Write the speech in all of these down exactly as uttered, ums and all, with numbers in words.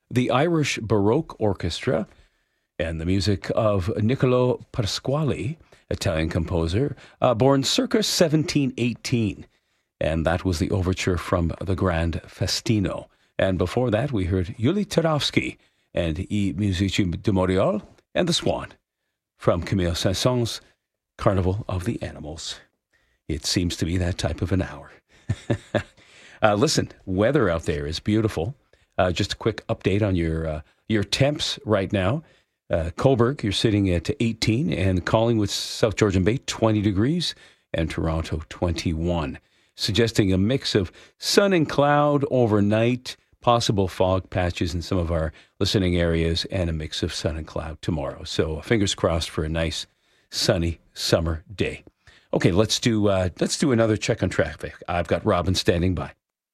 the Irish Baroque Orchestra, and the music of Niccolo Pasquale, Italian composer, uh, born circa seventeen eighteen. And that was the overture from the Grand Festino. And before that, we heard Yuli Tarowski and I Musici de Montréal and The Swan from Camille Saint-Saëns' Carnival of the Animals. It seems to be that type of an hour. uh, listen, weather out there is beautiful. Uh, just a quick update on your uh, your temps right now. Uh, Cobourg, you're sitting at eighteen, and Collingwood, South Georgian Bay, twenty degrees, and Toronto, twenty-one. Suggesting a mix of sun and cloud overnight, possible fog patches in some of our listening areas, and a mix of sun and cloud tomorrow. So fingers crossed for a nice, sunny summer day. Okay, let's do uh, let's do another check on traffic. I've got Robin standing by.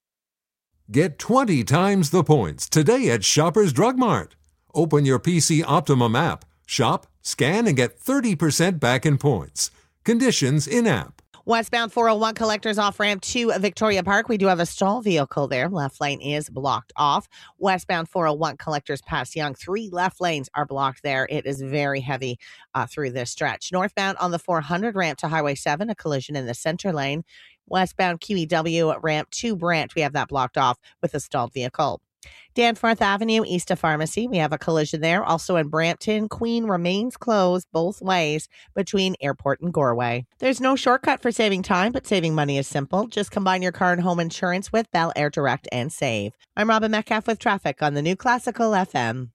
Get twenty times the points today at Shoppers Drug Mart. Open your P C Optimum app, shop, scan, and get thirty percent back in points. Conditions in-app. Westbound four oh one collectors off-ramp to Victoria Park. We do have a stall vehicle there. Left lane is blocked off. Westbound four oh one collectors past Yonge. Three left lanes are blocked there. It is very heavy uh, through this stretch. Northbound on the four hundred ramp to Highway seven, a collision in the center lane. Westbound Q E W ramp to Brant. We have that blocked off with a stalled vehicle. Danforth Avenue, east of Pharmacy. We have a collision there. Also in Brampton, Queen remains closed both ways between Airport and Goreway. There's no shortcut for saving time, but saving money is simple. Just combine your car and home insurance with Bel Air Direct and save. I'm Robin Metcalf with traffic on the new Classical F M.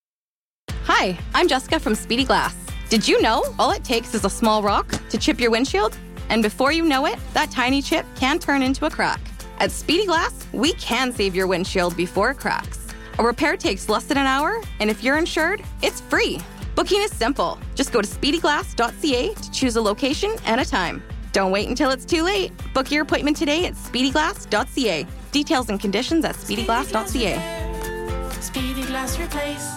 Hi, I'm Jessica from Speedy Glass. Did you know all it takes is a small rock to chip your windshield? And before you know it, that tiny chip can turn into a crack. At Speedy Glass, we can save your windshield before it cracks. A repair takes less than an hour, and if you're insured, it's free. Booking is simple. Just go to speedy glass dot c a to choose a location and a time. Don't wait until it's too late. Book your appointment today at speedy glass dot c a. Details and conditions at speedy glass dot c a. Speedy Glass Replace.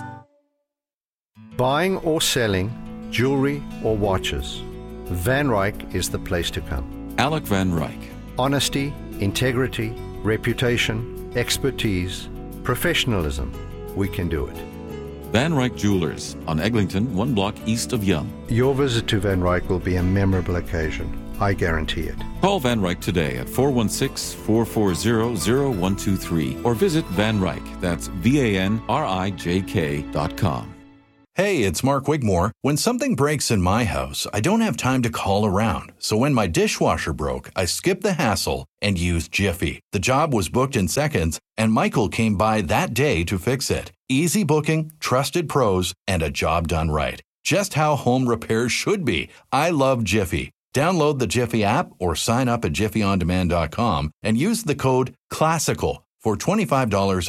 Buying or selling jewelry or watches, Van Ryck is the place to come. Alec Van Ryck. Honesty, integrity, reputation, expertise, professionalism. We can do it. Van Ryck Jewelers on Eglinton, one block east of Yonge. Your visit to Van Ryck will be a memorable occasion. I guarantee it. Call Van Ryck today at four one six, four four zero, zero one two three or visit Van Ryck. That's V A N R I J K dot com. Hey, it's Mark Wigmore. When something breaks in my house, I don't have time to call around. So when my dishwasher broke, I skipped the hassle and used Jiffy. The job was booked in seconds, and Michael came by that day to fix it. Easy booking, trusted pros, and a job done right. Just how home repairs should be. I love Jiffy. Download the Jiffy app or sign up at jiffy on demand dot com and use the code CLASSICAL for twenty-five dollars